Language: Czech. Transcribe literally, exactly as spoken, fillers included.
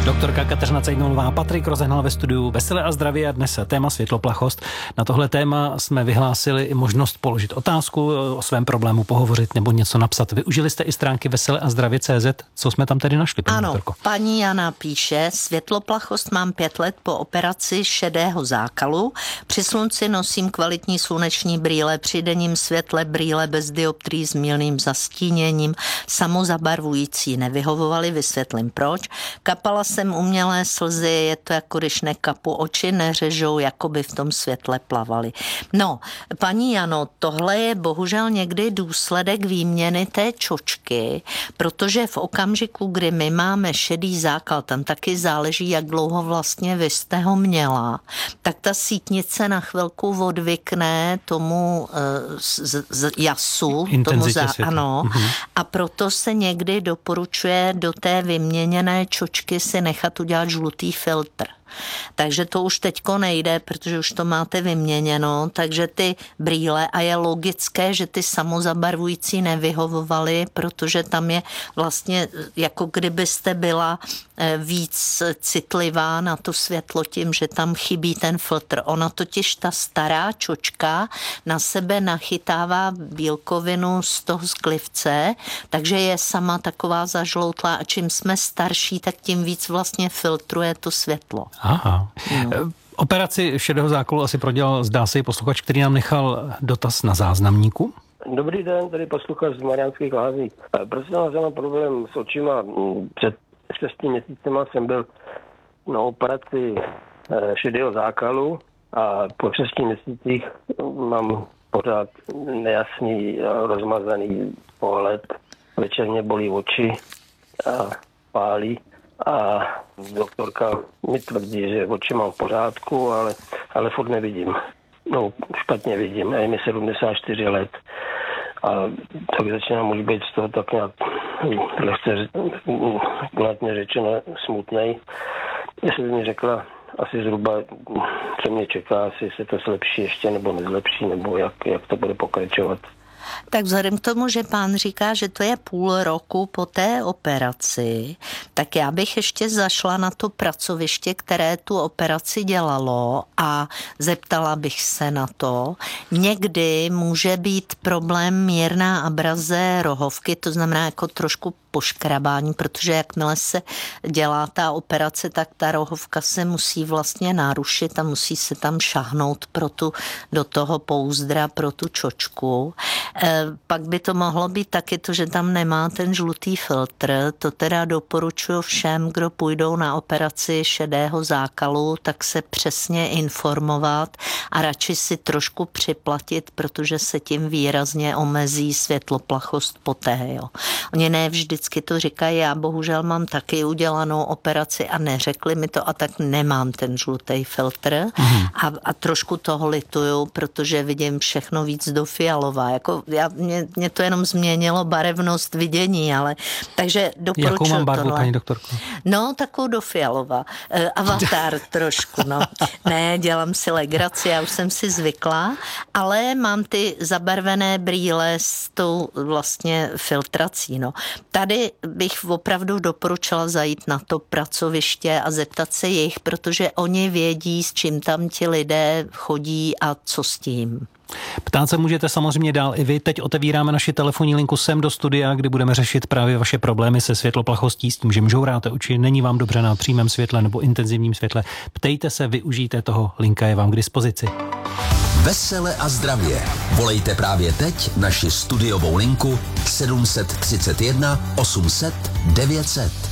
Doktorka Kateřina Cejnolová, Patrik Rozehnal ve studiu Veselé a zdravě a dnes téma světloplachost. Na tohle téma jsme vyhlásili i možnost položit otázku, o svém problému pohovořit nebo něco napsat. Využili jste i stránky vesele a zdravě tečka cé zet. Co jsme tam tedy našli, paní Ano, doktorko? Paní Jana píše, světloplachost mám pět let po operaci šedého zákalu. Při slunci nosím kvalitní sluneční brýle, při denním světle brýle bez dioptrií s mírným zastíněním, samozabarvující nevyhovovaly, vysvětlím proč. Kapala jsem umělé slzy, je to jako když nekapu, oči neřežou, jako by v tom světle plavaly. No, paní Jano, tohle je bohužel někdy důsledek výměny té čočky, protože v okamžiku, kdy my máme šedý zákal, tam taky záleží, jak dlouho vlastně vy jste ho měla, tak ta sítnice na chvilku odvykne tomu z, z jasu, tomu zá, ano, mhm. A proto se někdy doporučuje do té vyměněné čočky si nechat udělat žlutý filtr. Takže to už teďko nejde, protože už to máte vyměněno, takže ty brýle, a je logické, že ty samozabarvující nevyhovovaly, protože tam je vlastně, jako kdybyste byla víc citlivá na to světlo tím, že tam chybí ten filtr. Ona totiž ta stará čočka na sebe nachytává bílkovinu z toho sklivce, takže je sama taková zažloutlá a čím jsme starší, tak tím víc vlastně filtruje to světlo. Aha. No. Operaci šedého zákalu asi prodělal, zdá se, i posluchač, který nám nechal dotaz na záznamníku. Dobrý den, tady posluchač z Mariánských Lázní. Prosím vás, já mám problém s očima. Před šesti měsícema jsem byl na operaci šedého zákalu a po šesti měsících mám pořád nejasný a rozmazaný pohled. Večer mě bolí oči a pálí. A doktorka mi tvrdí, že oči mám v pořádku, ale, ale furt nevidím. No, špatně vidím. A je mi sedmdesát čtyři let. A tak začínám už být z toho tak nějak lehce gladně řečeno smutnej. Jestli by mi řekla asi zhruba, co mě čeká, asi se to zlepší ještě nebo nezlepší, nebo jak, jak to bude pokračovat. Tak vzhledem k tomu, že pán říká, že to je půl roku po té operaci, tak já bych ještě zašla na to pracoviště, které tu operaci dělalo a zeptala bych se na to. Někdy může být problém mírná abraze rohovky, to znamená jako trošku poškrabání, protože jakmile se dělá ta operace, tak ta rohovka se musí vlastně narušit a musí se tam šahnout pro tu, do toho pouzdra, pro tu čočku. E, pak by to mohlo být taky to, že tam nemá ten žlutý filtr. To teda doporučuji všem, kdo půjdou na operaci šedého zákalu, tak se přesně informovat a radši si trošku připlatit, protože se tím výrazně omezí světloplachost poté. Jo. Oni ne vždy Vždycky to říkají, já bohužel mám taky udělanou operaci a neřekli mi to a tak nemám ten žlutý filtr mm. a, a trošku toho lituju, protože vidím všechno víc do fialová. Jako já, mě, mě to jenom změnilo barevnost vidění, ale takže doporučuji. Jakou mám barvu, tohle. Paní doktorko? No, takovou do fialová. E, avatar trošku, no. Ne, dělám si legraci, já už jsem si zvykla, ale mám ty zabarvené brýle s tou vlastně filtrací, no. Tady bych opravdu doporučila zajít na to pracoviště a zeptat se jich, protože oni vědí, s čím tam ti lidé chodí a co s tím. Ptát se můžete samozřejmě dál i vy. Teď otevíráme naši telefonní linku sem do studia, kdy budeme řešit právě vaše problémy se světloplachostí, s tím, že žouráte oči, není vám dobře na přímém světle nebo intenzivním světle. Ptejte se, využijte toho, linka je vám k dispozici. Vesele a zdravě. Volejte právě teď naši studiovou linku sedm set třicet jedna osm set devět set.